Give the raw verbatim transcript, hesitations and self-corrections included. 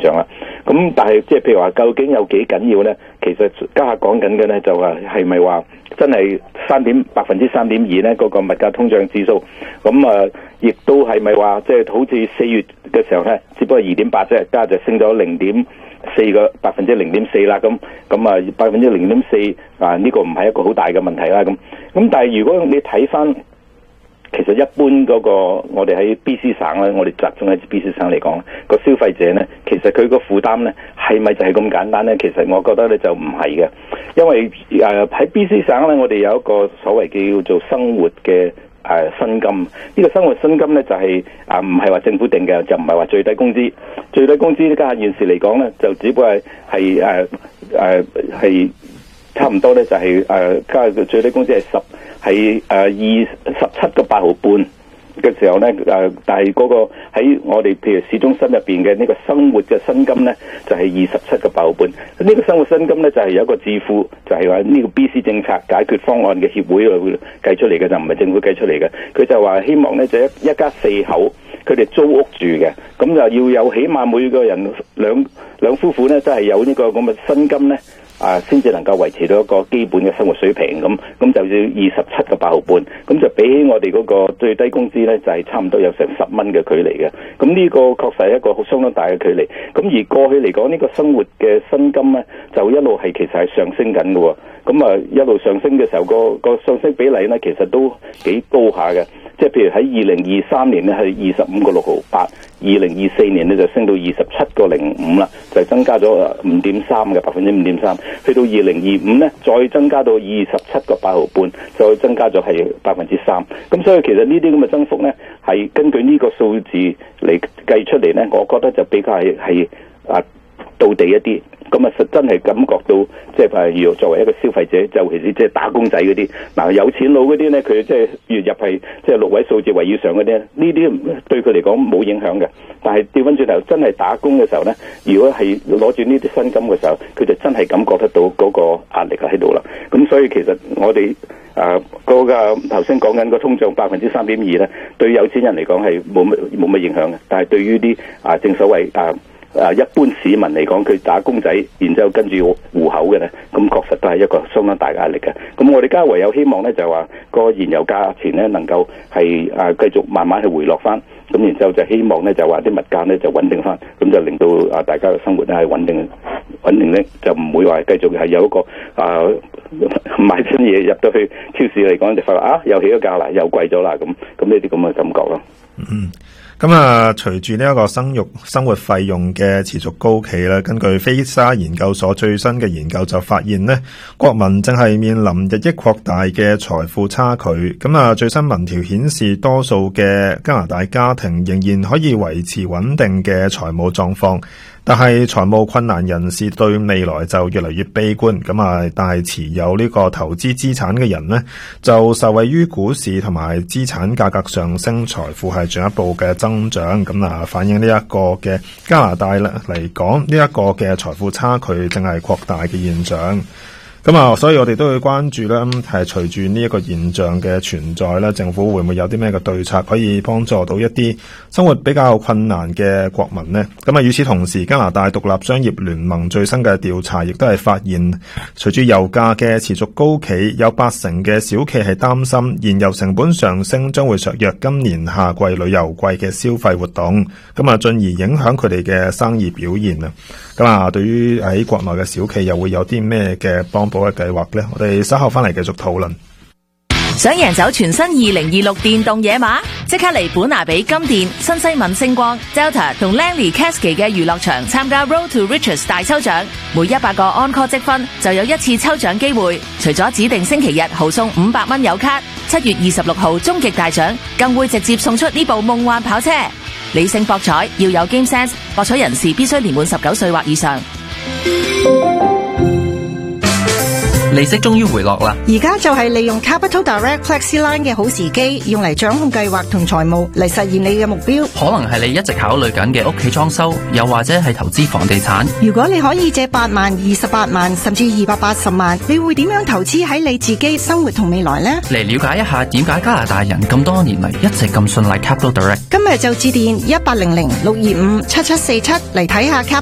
脹啦。咁但係即係譬如話，究竟有幾緊要咧？其實家下講緊嘅咧就話係咪話真係三點百分之三點二咧嗰個物價通脹指數？咁啊，亦都係咪話即係好似四月嘅時候咧，只不過二點八啫，家就升咗零點四個百分之零點四啦。咁咁啊，百分之零點四啊，呢個唔係一個好大嘅問題啦。咁咁但係如果你睇翻，其實一般嗰個我哋喺 B C 省咧，我哋集中喺 B C 省嚟講，個消費者咧，其實佢個負擔咧係咪就係咁簡單咧？其實我覺得咧就唔係嘅，因為誒喺、呃、B C 省咧，我哋有一個所謂叫做生活嘅誒薪金。呢、這個生活薪金咧就係啊唔係話政府定嘅，就唔係話最低工資。最低工資呢家下現時嚟講咧，就只不過係係誒誒係差唔多咧，就係誒家下嘅最低工資係十。係誒二十七個八毫半嘅時候咧，誒、呃，但係嗰個喺我哋譬如市中心入邊嘅呢個生活嘅薪金咧，就係二十七個八毫半。呢個生活薪金咧就係、是、有一個智庫，就係話呢個 B C 政策解決方案嘅協會去計出嚟嘅，就唔係政府計出嚟嘅。佢就話希望咧就一一家四口，佢哋租屋住嘅，咁就要有起碼每個人兩兩夫婦咧都係有呢個咁嘅薪金咧。啊，先至能夠維持到一個基本嘅生活水平，咁咁就要二十七個八毫半，咁就比起我哋嗰個最低工資咧，就係、是、差唔多有成十蚊嘅距離嘅。咁呢個確實係一個好相當大嘅距離。咁而過去嚟講，呢、這個生活嘅薪金咧，就一路係其實係上升緊嘅。咁啊，一路上升嘅時候，個個上升比例咧，其實都幾高下嘅。即係譬如喺二零二三年咧，係二十五個六毫八；二零二四年咧就升到二十七個零五啦，就增加咗五點三嘅百分之五點三。去到二零二五咧，再增加到二十七個八毫半，再增加咗係百分之三。咁所以其實呢啲咁嘅增幅咧，係根據呢個數字嚟計出嚟咧，我覺得就比較係係啊道地一啲。咁啊，實真係感覺到，即係譬如作為一個消費者，尤其是即係打工仔嗰啲，嗱有錢佬嗰啲咧，佢即係月入係即係六位數字或以上嗰啲，呢啲對佢嚟講冇影響嘅。但係調翻轉頭，真係打工嘅時候咧，如果係攞住呢啲薪金嘅時候，佢就真係感覺得到嗰個壓力喺度啦。咁所以其實我哋誒嗰個頭先講緊個通脹百分之三點二咧，對有錢人嚟講係冇乜冇乜影響嘅，但係對於啲啊正所謂啊。啊！一般市民嚟講，佢打工仔，然之後跟住戶口嘅咧，咁確實都係一個相當大嘅壓力嘅。咁我哋家唯有希望咧，就係話個燃油價錢咧能夠係啊繼續慢慢去回落翻。咁然之後就希望咧就話啲物價咧就穩定翻，咁就令到啊大家嘅生活咧係穩定穩定咧，就唔會話繼續係有一個啊買新嘢入到去超市嚟講就發覺啊又起咗價啦，又貴咗啦，咁咁呢啲咁嘅感覺咯。 嗯。咁啊，隨住呢一個生育生活費用嘅持續高企咧，根據菲沙研究所最新嘅研究就發現咧，國民正係面臨日益擴大嘅財富差距。咁啊，最新民調顯示，多數嘅加拿大家庭仍然可以維持穩定嘅財務狀況。但係財務困難人士對未來就越嚟越悲觀，咁啊，但係持有呢個投資資產嘅人呢，就受惠於股市同埋資產價格上升，財富係進一步嘅增長，咁啊，反映呢一個嘅加拿大嚟講，呢一個嘅財富差距正係擴大嘅現象。咁啊，所以我哋都會關注咧，係隨住呢一個現象嘅存在咧，政府會唔會有啲咩嘅對策可以幫助到一啲生活比較困難嘅國民呢？咁啊，與此同時，加拿大獨立商業聯盟最新嘅調查亦都係發現，隨住油價嘅持續高企，有八成嘅小企係擔心燃油成本上升將會削弱今年夏季旅遊季嘅消費活動，咁啊，進而影響佢哋嘅生意表現啊。咁啊，對於喺國內嘅小企又會有啲咩嘅幫補嘅計劃呢？我哋稍後翻嚟繼續討論。 想贏走全新二零二六電動野馬，即刻嚟本拿比金電、新西敏星光、Delta 同 Langley Cascade 嘅娛樂場參加 Road to Riches 大抽獎，每一百個 Encore 積分就有一次抽獎機會。除咗指定星期日豪送五百蚊油卡，七月二十六號終極大獎更會直接送出呢部夢幻跑車。理性博彩，要有 Game Sense， 博彩人士必須年滿十九歲或以上。 利息終於回落啦！ 而家就係利用 Capital Direct FlexiLine 嘅好時機，用嚟掌控計劃同財務嚟實現你嘅目標。 可能係你一直考慮緊嘅屋企裝修，又或者係投資房地產。 如果你可以借八萬、二十八萬甚至二百八十萬，你會點樣投資喺你自己生活同未來呢？ 嚟了解一下點解加拿大人咁多年嚟一直咁信賴 Capital Direct。 今日就致電一八零零六二五七七四七嚟睇下 Capital